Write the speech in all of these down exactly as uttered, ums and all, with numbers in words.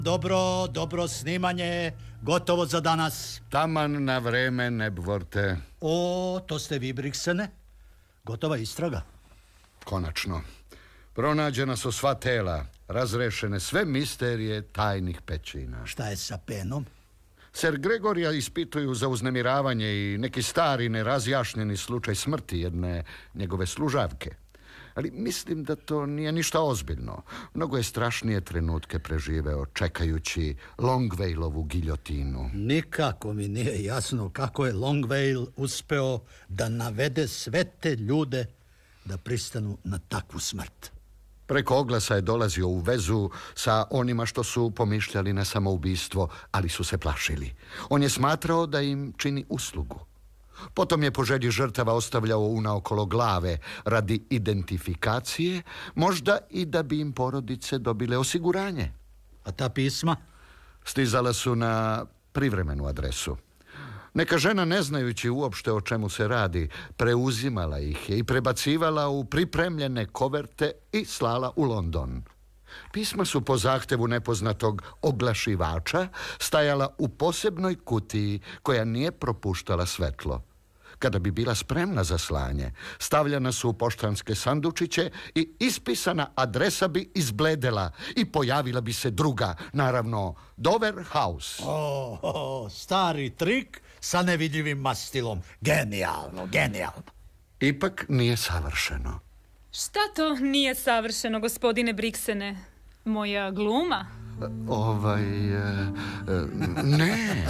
Dobro, dobro snimanje, gotovo za danas. Taman na vreme, Nebvorte. O, to ste vi, Briksene? Gotova istraga? Konačno. Pronađena su sva tela, razrešene sve misterije tajnih pećina. Šta je sa Penom? Ser Gregorija ispituju za uznemiravanje i neki stari nerazjašnjeni slučaj smrti jedne njegove služavke. Ali mislim da to nije ništa ozbiljno. Mnogo je strašnije trenutke preživeo čekajući Longvailovu giljotinu. Nikako mi nije jasno kako je Longvail uspeo da navede sve te ljude da pristanu na takvu smrt. Preko oglasa je dolazio u vezu sa onima što su pomišljali na samoubistvo, ali su se plašili. On je smatrao da im čini uslugu. Potom je po želji žrtava ostavljao unaokolo glave radi identifikacije, možda i da bi im porodice dobile osiguranje. A ta pisma? Stizala su na privremenu adresu. Neka žena, ne znajući uopšte o čemu se radi, preuzimala ih je i prebacivala u pripremljene koverte i slala u London. Pisma su po zahtevu nepoznatog oglašivača stajala u posebnoj kutiji koja nije propuštala svetlo. Kada bi bila spremna za slanje, stavljana su u poštanske sandučiće i ispisana adresa bi izbledela i pojavila bi se druga, naravno Dover House. O, o, stari trik sa nevidljivim mastilom. Genijalno, genijalno. Ipak nije savršeno. Šta to nije savršeno, gospodine Briksene? Moja gluma? Ovaj... E, e, ne.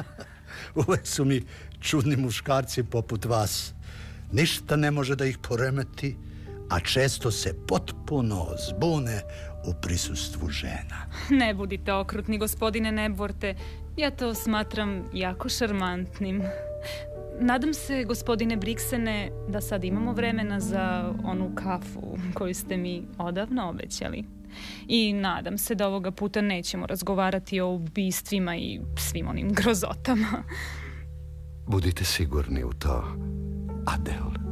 Uvek su mi čudni muškarci poput vas. Ništa ne može da ih poremeti, a često se potpuno zbune u prisustvu žena. Ne budite okrutni, gospodine Nebvorte. Ja to smatram jako šarmantnim. Nadam se, gospodine Briksene, da sad imamo vremena za onu kafu koju ste mi odavno obećali. I nadam se da ovoga puta nećemo razgovarati o ubistvima i svim onim grozotama. Budite sigurni u to, Adele.